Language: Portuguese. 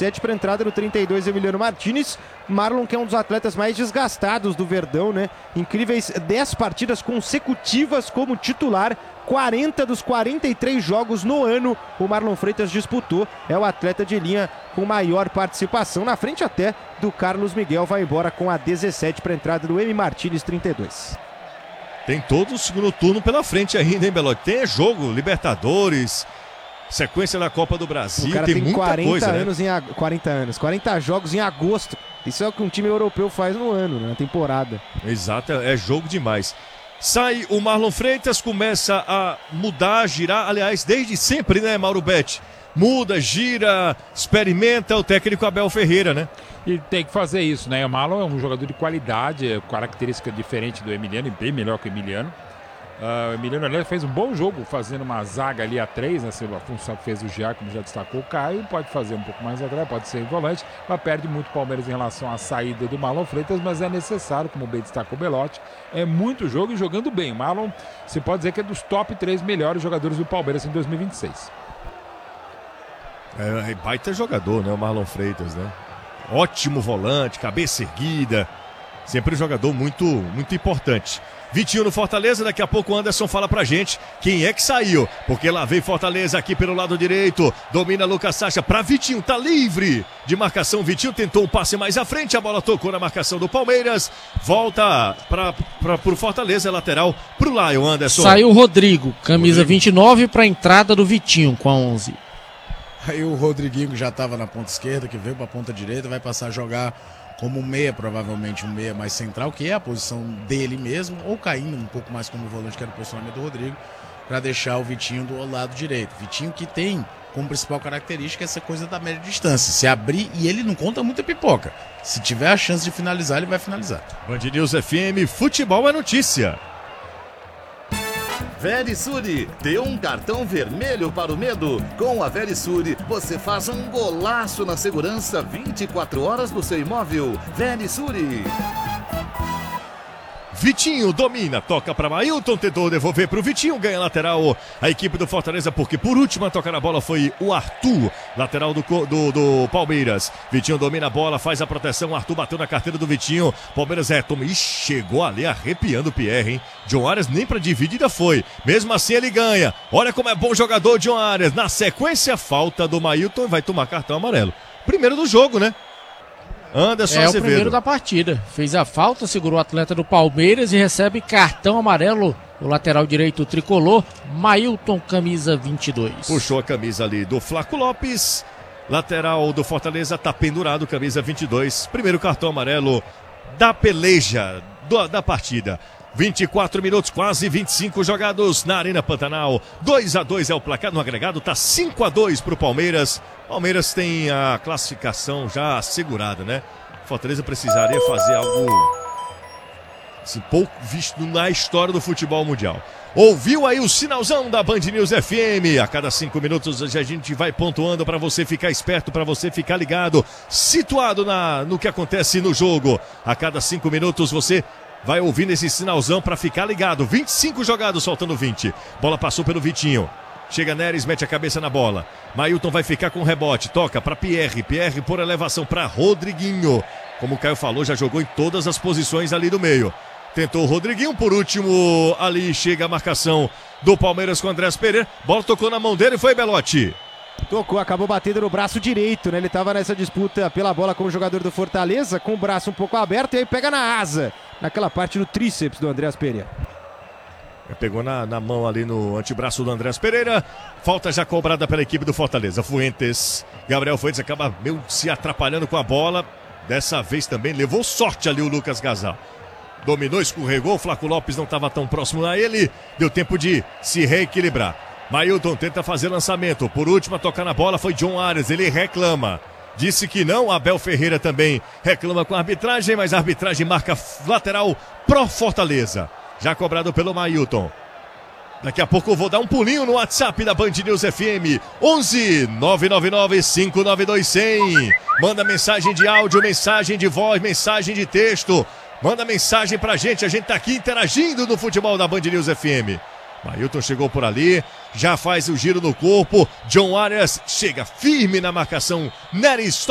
17 para a entrada do 32, Emiliano Martinez. Marlon, que é um dos atletas mais desgastados do Verdão, né? Incríveis 10 partidas consecutivas como titular, 40 dos 43 jogos no ano o Marlon Freitas disputou. É o atleta de linha com maior participação, na frente até do Carlos Miguel. Vai embora com a 17 para a entrada do M. Martinez, 32. Tem todo o segundo turno pela frente ainda, hein, Belotti? Tem jogo, Libertadores, sequência da Copa do Brasil, o cara tem muita 40 coisa, anos né? 40 jogos em agosto. Isso é o que um time europeu faz no ano, na temporada. Exato, é jogo demais. Sai o Marlon Freitas, começa a mudar, girar, aliás, desde sempre, né, Mauro Betti? Muda, gira, experimenta o técnico Abel Ferreira, né? E tem que fazer isso, né? O Marlon é um jogador de qualidade, característica diferente do Emiliano, e bem melhor que o Emiliano. O Emiliano, aliás, fez um bom jogo fazendo uma zaga ali a 3, né? A função que fez o Gia, como já destacou o Caio, pode fazer um pouco mais atrás, pode ser volante, mas perde muito o Palmeiras em relação à saída do Marlon Freitas, mas é necessário, como bem destacou o Belotti, é muito jogo e jogando bem. O Marlon, se pode dizer que é dos top 3 melhores jogadores do Palmeiras em 2026. É baita jogador, né, o Marlon Freitas, né? Ótimo volante, cabeça erguida, sempre um jogador muito importante. Vitinho no Fortaleza, daqui a pouco o Anderson fala pra gente quem é que saiu, porque lá vem Fortaleza aqui pelo lado direito, domina Lucas Sacha pra Vitinho, tá livre de marcação. Vitinho tentou um passe mais à frente, a bola tocou na marcação do Palmeiras, volta pro Fortaleza, lateral pro Lion. Anderson. Saiu o Rodrigo, camisa 29 pra entrada do Vitinho com a 11. Aí o Rodriguinho, que já estava na ponta esquerda, que veio para a ponta direita, vai passar a jogar como meia, provavelmente um meia mais central, que é a posição dele mesmo, ou caindo um pouco mais como volante, que era o posicionamento do Rodrigo, para deixar o Vitinho do lado direito. Vitinho que tem como principal característica essa coisa da média distância, se abrir, e ele não conta muita pipoca. Se tiver a chance de finalizar, ele vai finalizar. Band News FM, futebol é notícia. Verisure, dê um cartão vermelho para o medo. Com a Verisure, você faz um golaço na segurança 24 horas do seu imóvel. Verisure. Vitinho domina, toca para Mailton, tentou devolver para o Vitinho, ganha lateral a equipe do Fortaleza, porque por último a tocar na bola foi o Arthur, lateral do Palmeiras. Vitinho domina a bola, faz a proteção, o Arthur bateu na carteira do Vitinho, Palmeiras retoma e chegou ali arrepiando o Pierre, hein? John Arias nem para dividida foi, mesmo assim ele ganha. Olha como é bom jogador John Arias, na sequência falta do Mailton, vai tomar cartão amarelo. Primeiro do jogo, né? Anderson Azevedo. O primeiro da partida. Fez a falta, segurou o atleta do Palmeiras e recebe cartão amarelo. O lateral direito tricolor, Mailton, camisa 22. Puxou a camisa ali do Flaco Lopes. Lateral do Fortaleza tá pendurado, camisa 22. Primeiro cartão amarelo da peleja da partida. 24 minutos, quase 25 jogados na Arena Pantanal. 2-2 é o placar no agregado, tá 5-2 pro Palmeiras. Palmeiras tem a classificação já assegurada, né? Fortaleza precisaria fazer algo assim, pouco visto na história do futebol mundial. Ouviu aí o sinalzão da Band News FM? A cada 5 minutos a gente vai pontuando para você ficar esperto, para você ficar ligado, situado no que acontece no jogo. A cada 5 minutos você vai ouvindo esse sinalzão para ficar ligado. 25 jogados, faltando 20. Bola passou pelo Vitinho. Chega Neres, mete a cabeça na bola. Mailton vai ficar com o rebote. Toca para Pierre. Pierre por elevação para Rodriguinho. Como o Caio falou, já jogou em todas as posições ali do meio. Tentou o Rodriguinho. Por último, ali chega a marcação do Palmeiras com o Andrés Pereira. Bola tocou na mão dele e foi Belotti. Tocou, acabou batendo no braço direito, né? Ele estava nessa disputa pela bola com o jogador do Fortaleza, com o braço um pouco aberto, e aí pega na asa, naquela parte do tríceps do Andrés Pereira. Pegou na mão ali no antebraço do Andrés Pereira. Falta já cobrada pela equipe do Fortaleza. Fuentes. Gabriel Fuentes acaba meio se atrapalhando com a bola. Dessa vez também levou sorte ali o Lucas Gazal. Dominou, escorregou. O Flaco Lopes não estava tão próximo a ele. Deu tempo de se reequilibrar. Mailton tenta fazer lançamento. Por último a tocar na bola foi John Arias. Ele reclama. Disse que não. Abel Ferreira também reclama com a arbitragem, mas a arbitragem marca lateral pro Fortaleza. Já cobrado pelo Mailton. Daqui a pouco eu vou dar um pulinho no WhatsApp da Band News FM. 11 999 592 100. Manda mensagem de áudio, mensagem de voz, mensagem de texto. Manda mensagem pra gente. A gente tá aqui interagindo no futebol da Band News FM. Mailton chegou por ali, já faz o giro no corpo. John Arias chega firme na marcação. Neres